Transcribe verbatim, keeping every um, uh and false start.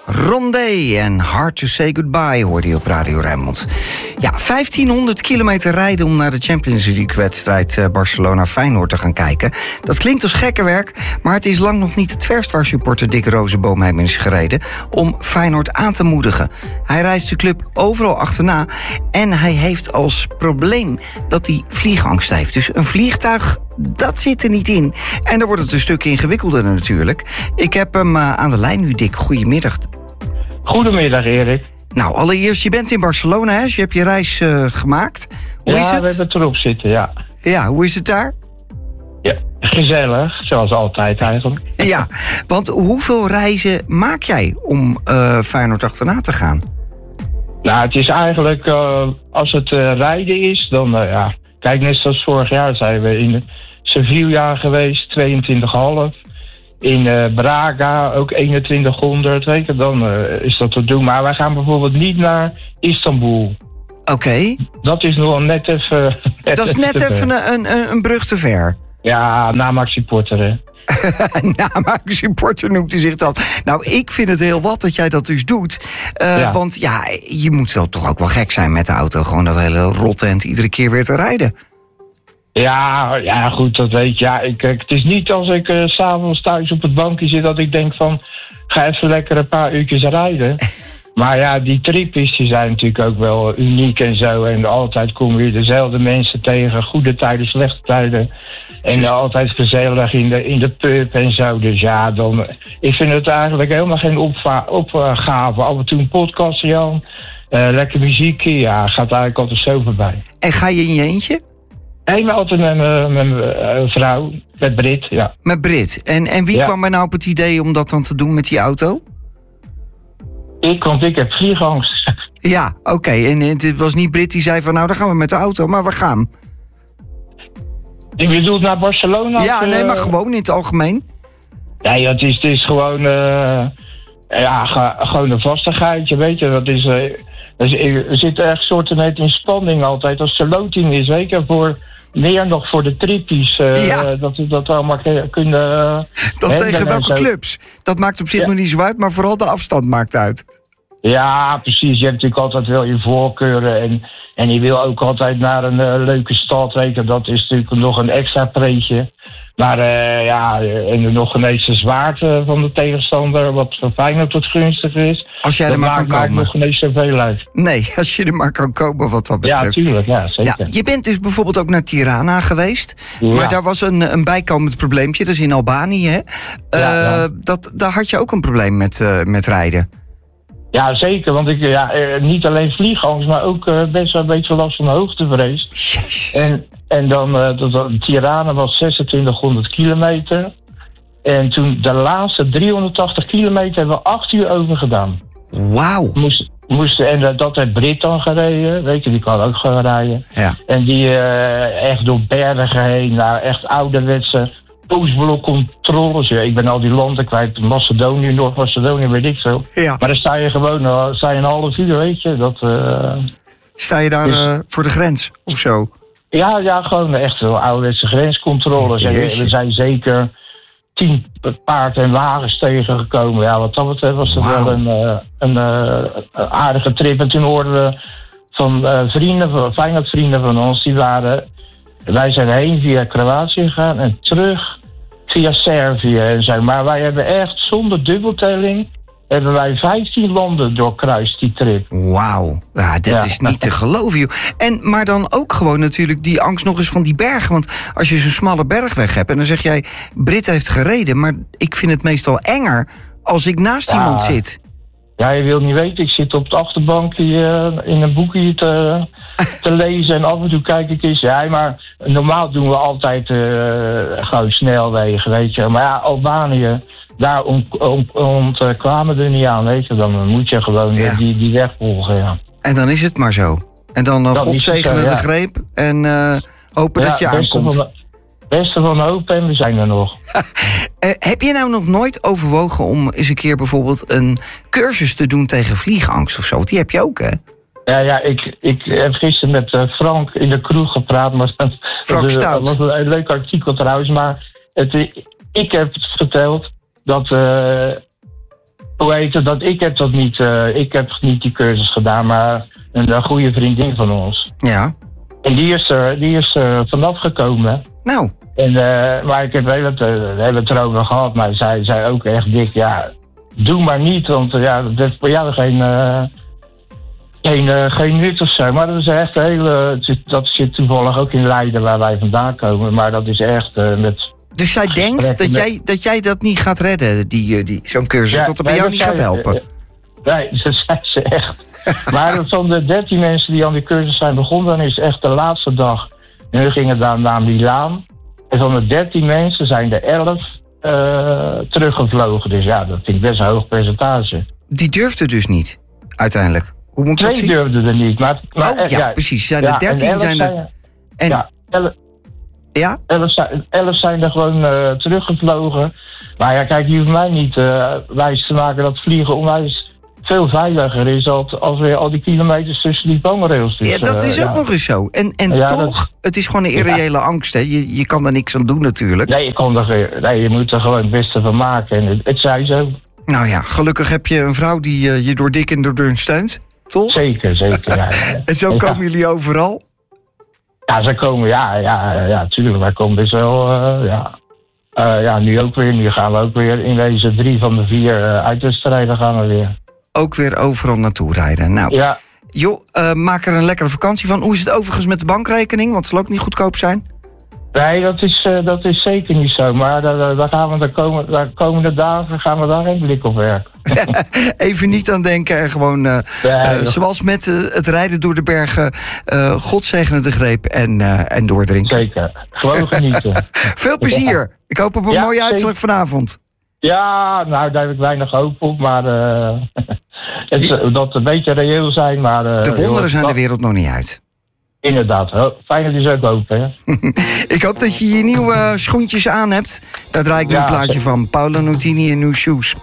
Rondé en Hard to Say Goodbye hoorde je op Radio Rijnmond. Ja, vijftienhonderd kilometer rijden om naar de Champions League-wedstrijd Barcelona-Feyenoord te gaan kijken. Dat klinkt als gekkenwerk, maar het is lang nog niet het verst waar supporter Dick Rozenboom hem is gereden om Feyenoord aan te moedigen. Hij reist de club overal achterna en hij heeft als probleem dat hij vliegangst heeft. Dus een vliegtuig, dat zit er niet in. En dan wordt het een stuk ingewikkelder natuurlijk. Ik heb hem uh, aan de lijn nu, Dick. Goedemiddag. Goedemiddag, Erik. Nou, allereerst, je bent in Barcelona, hè? Je hebt je reis uh, gemaakt. Hoe ja, is het? we hebben het erop zitten, ja. Ja, hoe is het daar? Ja, gezellig, zoals altijd eigenlijk. Ja, want hoeveel reizen maak jij om uh, Feyenoord achterna te gaan? Nou, het is eigenlijk, uh, als het uh, rijden is, dan, uh, ja... Kijk, net zoals vorig jaar zijn we in Sevilla geweest, tweeëntwintig komma vijf. In uh, Braga ook eenentwintighonderd, weet je, dan uh, is dat te doen. Maar wij gaan bijvoorbeeld niet naar Istanbul. Oké. Okay. Dat is nog net even... Net dat is net even een, een, een brug te ver. Ja, Namax supporter, hè. Namax supporter noemt hij zich dan. Nou, ik vind het heel wat dat jij dat dus doet. Uh, ja. Want ja, je moet wel toch ook wel gek zijn met de auto. Gewoon dat hele rottent iedere keer weer te rijden. Ja, ja, goed, dat weet je. Ja, ik, het is niet als ik uh, 's avonds thuis op het bankje zit dat ik denk van... ga even lekker een paar uurtjes rijden. Maar ja, die tripjes die zijn natuurlijk ook wel uniek en zo. En altijd kom je dezelfde mensen tegen. Goede tijden, slechte tijden. En uh, altijd gezellig in de, in de pub en zo. Dus ja, dan... Ik vind het eigenlijk helemaal geen opva- opgave. Af en toe een podcast, Jan. Uh, lekker muziekje. Ja, gaat eigenlijk altijd zo voorbij. En ga je in je eentje? Nee, maar altijd met mijn uh, vrouw. Met Brit, ja. Met Brit. En, en wie ja. kwam er nou op het idee om dat dan te doen met die auto? Ik, want ik heb vliegangst. Ja, oké. Okay. En het was niet Brit die zei van... nou, dan gaan we met de auto, maar we gaan. Je bedoelt naar Barcelona? Ja, of, nee, uh... maar gewoon in het algemeen. Nee, het is, het is gewoon... Uh... ja, ga, gewoon een vastigheidje, weet je. Dat is... Uh... Er zit echt soorten met in spanning altijd. Als de loting is, weet je, voor... meer nog voor de trippies. Uh, ja. Dat we dat allemaal kunnen... Uh, dat tegen welke clubs? Dat maakt op zich ja. nog niet zo uit, maar vooral de afstand maakt uit. Ja, precies. Je hebt natuurlijk altijd wel je voorkeuren. En, en je wil ook altijd naar een uh, leuke stad. Weet je. Dat is natuurlijk nog een extra preetje. Maar uh, ja, en nog ineens de zwaarte van de tegenstander, wat voor Feyenoord tot gunstig is. Als jij er maar kan komen. Dat maakt nog ineens zoveel uit. Nee, als je er maar kan komen wat dat betreft. Ja, tuurlijk, ja, zeker. Ja, je bent dus bijvoorbeeld ook naar Tirana geweest. Ja. Maar daar was een, een bijkomend probleempje, dat is in Albanië, hè? Uh, ja, ja. Dat, daar had je ook een probleem met, uh, met rijden. Ja, zeker. Want ik, ja, niet alleen vliegangst, maar ook uh, best wel een beetje last van hoogtevrees. Jezus. En, en dan, uh, dat, dat, Tirana was zesentwintighonderd kilometer. En toen de laatste driehonderdtachtig kilometer hebben we acht uur over gedaan. Wauw. Moest, moest, en uh, dat heeft Brit dan gereden, weet je, die kan ook gaan rijden. Ja. En die uh, echt door bergen heen, naar echt ouderwetse Oostblokcontroles. Ja, ik ben al die landen kwijt, Macedonië, Noord-Macedonië, weet ik veel. Ja. Maar dan sta je gewoon uh, sta je een half uur, weet je. Dat, uh, sta je daar dus, uh, voor de grens of zo? Ja, ja, gewoon echt wel ouderwetse grenscontroles. En we zijn zeker tien paard- en wagens tegengekomen. Ja, wat dat betreft was het wow. wel een, uh, een, uh, een aardige trip. En toen hoorden we van uh, vrienden, Feyenoord vrienden van ons, die waren... Wij zijn heen via Kroatië gegaan en terug via Servië en zo. Maar wij hebben echt zonder dubbeltelling... hebben wij vijftien landen doorkruist, die trip. Wauw, ja, dat ja. is niet te geloven, joh. En, maar dan ook gewoon natuurlijk die angst nog eens van die bergen. Want als je zo'n smalle bergweg hebt en dan zeg jij... Brit heeft gereden, maar ik vind het meestal enger als ik naast ja. iemand zit. Ja, je wilt niet weten, ik zit op het achterbankje uh, in een boekje te, te lezen... en af en toe kijk ik eens... Ja, maar normaal doen we altijd uh, gewoon snelwegen, weet je. Maar ja, Albanië... Daar ontkwamen we er niet aan, weet je. Dan moet je gewoon ja. die, die weg volgen, ja. En dan is het maar zo. En dan uh, God zegene ja. de greep en uh, hopen ja, dat je aankomt. Van de, beste van de hoop en we zijn er nog. uh, heb je nou nog nooit overwogen om eens een keer bijvoorbeeld een cursus te doen tegen vliegangst of zo? Want die heb je ook, hè? Ja, ja, ik, ik heb gisteren met uh, Frank in de kroeg gepraat. Maar Frank Stout. Dat was een, een leuk artikel trouwens, maar het, ik heb het verteld... dat uh, hoe heet het, dat ik heb dat niet, uh, ik heb niet die cursus gedaan, maar een, een goede vriendin van ons. Ja. En die is er, die is er vanaf gekomen. Nou. En, uh, maar ik heb wel het, uh, we hebben het erover gehad, maar zij zei ook echt dik, ja, doe maar niet, want uh, ja, dat heeft voor jou geen, uh, geen, uh, geen nut of zo. Maar dat is echt een hele, dat zit toevallig ook in Leiden waar wij vandaan komen, maar dat is echt uh, met... Dus zij denkt dat jij, dat jij dat niet gaat redden, die, die, zo'n cursus, ja, dat het bij jou niet gaat helpen? Nee, dat zei ze echt. Maar van de dertien mensen die aan die cursus zijn begonnen, dan is het echt de laatste dag. En we gingen dan naar Milaan. En van de dertien mensen zijn er elf uh, teruggevlogen. Dus ja, dat vind ik best een hoog percentage. Die durfden dus niet, uiteindelijk? Hoe moet Twee dat zien? durfden er niet. Maar, maar, oh ja, ja, precies. Zijn er dertien, en zijn er... Zijn, en... Ja, elf, ja? elf, zijn, elf zijn er gewoon uh, teruggevlogen. Maar ja, kijk, je hoeft mij niet uh, wijs te maken dat vliegen onwijs veel veiliger is als, als weer al die kilometers tussen die vangrails. Dus, ja, dat is uh, ook ja. nog eens zo. En, en ja, toch, dat, het is gewoon een irreële ja. angst. Hè? Je, je kan er niks aan doen natuurlijk. Nee, je, kon er, nee, je moet er gewoon het beste van maken. En het, het zei zo. Nou ja, gelukkig heb je een vrouw die uh, je door dik en door dun steunt. Toch? Zeker, zeker. Ja, ja. En zo ja. komen jullie overal? Ja, ze komen, ja, ja, ja, tuurlijk. Wij komen dus wel, uh, ja. Uh, ja, nu ook weer. Nu gaan we ook weer in deze drie van de vier uh, uitwedstrijden gaan we weer. Ook weer overal naartoe rijden. Nou, ja. joh, uh, maak er een lekkere vakantie van. Hoe is het overigens met de bankrekening? Want het zal ook niet goedkoop zijn. Nee, dat is, uh, dat is zeker niet zo. Maar daar, daar gaan we de komende, de komende dagen gaan we daar geen blik op werken. Even niet aan denken en gewoon, uh, nee, uh, zoals met uh, het rijden door de bergen, uh, God zegene de greep en, uh, en doordrinken. Zeker, gewoon genieten. Veel plezier. Ja. Ik hoop op een ja, mooie uitslag vanavond. Ja, nou, daar heb ik weinig hoop op, maar uh, het, dat een beetje reëel zijn. Maar, uh, de wonderen zijn de wereld nog niet uit. Inderdaad, fijn dat je ook open, hè? Ik hoop dat je je nieuwe schoentjes aan hebt. Daar draai ik nu ja, een plaatje van. Paolo Nutini en New Shoes.